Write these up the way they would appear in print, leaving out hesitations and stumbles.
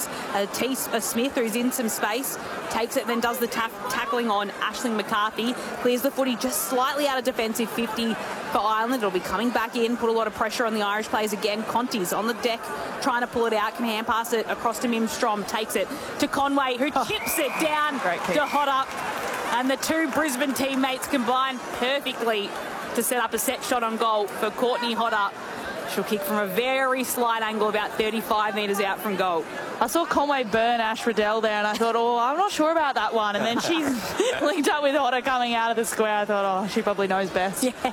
towards Smith, who's in some space. Takes it, then does the tackling on Aisling McCarthy. Clears the footy just slightly out of defensive 50 for Ireland. It'll be coming back in, put a lot of pressure on the Irish players again. Conti's on the deck trying to pull it out. Can hand pass it across to Mim Strom. Takes it to Conway, who chips it down to Hodder. And the two Brisbane teammates combine perfectly to set up a set shot on goal for Courtney Hodder. She'll kick from a very slight angle, about 35 metres out from goal. I saw Conway burn Ash Riddell there, and I thought, oh, I'm not sure about that one. And then she linked up with Hodder coming out of the square. I thought, oh, she probably knows best. Yeah.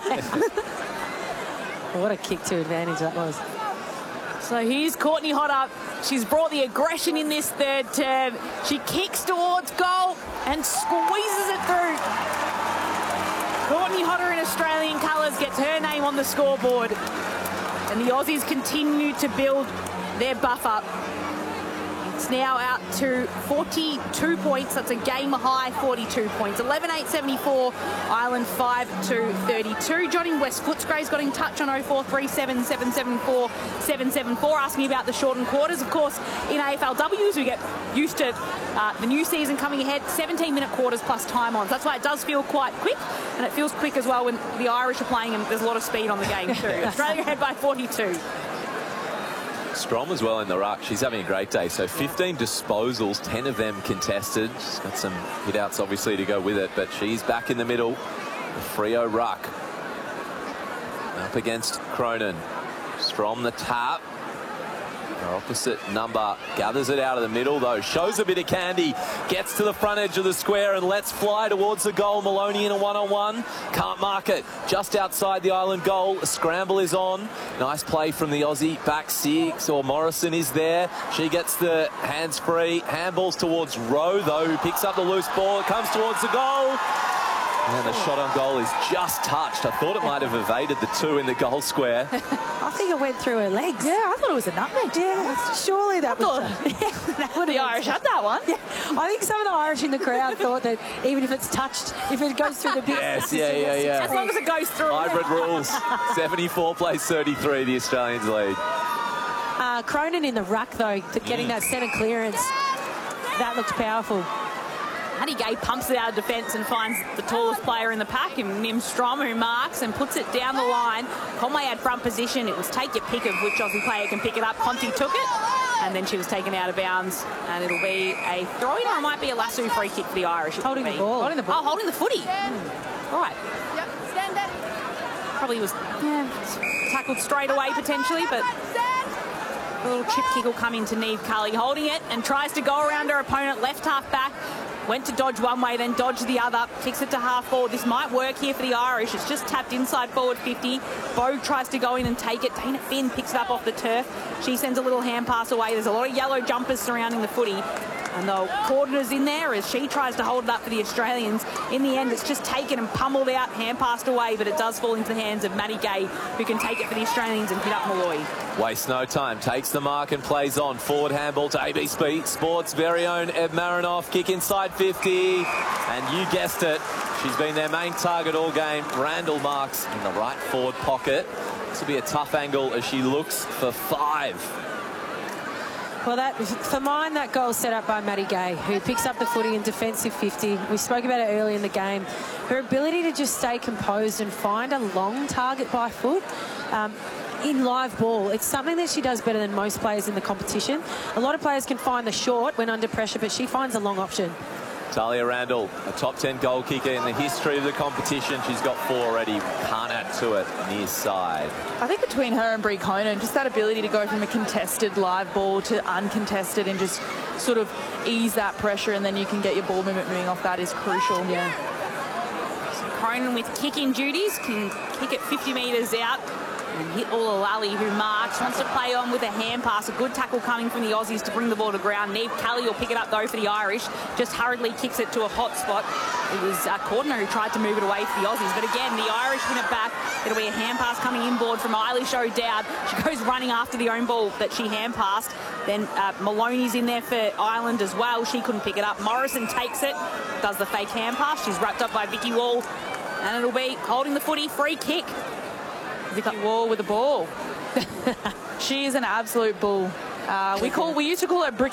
What a kick to advantage that was. So here's Courtney Hodder. She's brought the aggression in this third term. She kicks towards goal and squeezes it through. Courtney Hodder in Australian colours gets her name on the scoreboard. And the Aussies continue to build their buffer. It's now out to 42 points. That's a game high 42 points. 11-8-74, Ireland 5-2-32. Johnny West Footscray's got in touch on 0437 774 774, asking about the shortened quarters. Of course, in AFLW, as we get used to the new season coming ahead, 17-minute quarters plus time-ons. That's why it does feel quite quick, and it feels quick as well when the Irish are playing and there's a lot of speed on the game too. Australia ahead by 42. Strom as well in the ruck. She's having a great day. So 15 disposals, 10 of them contested. She's got some hit-outs, obviously, to go with it, but she's back in the middle. The Freo ruck. Up against Cronin. Strom the tap. Her opposite number gathers it out of the middle, though. Shows a bit of candy. Gets to the front edge of the square and lets fly towards the goal. Maloney in a one-on-one. Can't mark it. Just outside the Ireland goal. A scramble is on. Nice play from the Aussie back six, or Morrison is there. She gets the hands free. Handballs towards Rowe, though, who picks up the loose ball. It comes towards the goal. And the shot on goal is just touched. I thought it might have evaded the two in the goal square. I think it went through her legs. Yeah, I thought it was a nutmeg. Yeah, surely that was... The Irish had that one. Yeah. I think some of the Irish in the crowd thought that even if it's touched, if it goes through the big... Yes, yeah. As long as it goes through. Hybrid rules. 74 plays 33, the Australians lead. Cronin in the ruck, though, getting that centre clearance. That looked powerful. Maddie Gay pumps it out of defence and finds the tallest player in the pack, and Mim Strom, who marks and puts it down the line. Conway had front position. It was take your pick of which Aussie player can pick it up. Conti took it, and then she was taken out of bounds, and it'll be a throw-in, or it might be a lasso free kick for the Irish. Holding the ball. Holding the ball. Oh, holding the footy. Right. Yep, stand there. Probably was tackled straight away, potentially, but a little chip kick will come into Niamh Cully. Holding it and tries to go around her opponent, left half back. Went to dodge one way, then dodged the other. Kicks it to half forward. This might work here for the Irish. It's just tapped inside forward 50. Bogue tries to go in and take it. Dana Finn picks it up off the turf. She sends a little hand pass away. There's a lot of yellow jumpers surrounding the footy. And the Cordner's in there as she tries to hold it up for the Australians. In the end, it's just taken and pummeled out, hand passed away, but it does fall into the hands of Maddie Gay, who can take it for the Australians and hit up Malloy. Wastes no time, takes the mark and plays on. Forward handball to AB Sports' very own Eb Marinoff. Kick inside 50, and you guessed it, she's been their main target all game. Randall marks in the right forward pocket. This will be a tough angle as she looks for 5. Well, for mine, that goal set up by Maddie Gay, who picks up the footy in defensive 50. We spoke about it early in the game. Her ability to just stay composed and find a long target by foot in live ball, it's something that she does better than most players in the competition. A lot of players can find the short when under pressure, but she finds a long option. Talia Randall, a top 10 goal kicker in the history of the competition. She's got 4 already. Can't add to it near side. I think between her and Brie Conan, just that ability to go from a contested live ball to uncontested and just sort of ease that pressure, and then you can get your ball movement moving off that, is crucial. Yeah. So Cronin with kicking duties can kick it 50 metres out and hit Olalali, who marks. Wants to play on with a hand pass. A good tackle coming from the Aussies to bring the ball to ground. Niamh Cully will pick it up, though, for the Irish. Just hurriedly kicks it to a hot spot. It was Cordner who tried to move it away for the Aussies. But again, the Irish win it back. It'll be a hand pass coming inboard from Eilish O'Dowd. She goes running after the own ball that she hand passed. Then Maloney's in there for Ireland as well. She couldn't pick it up. Morrison takes it, does the fake hand pass. She's wrapped up by Vicky Wall. And it'll be holding the footy, free kick. Vicky Wall with the ball. She is an absolute bull. We used to call her Brick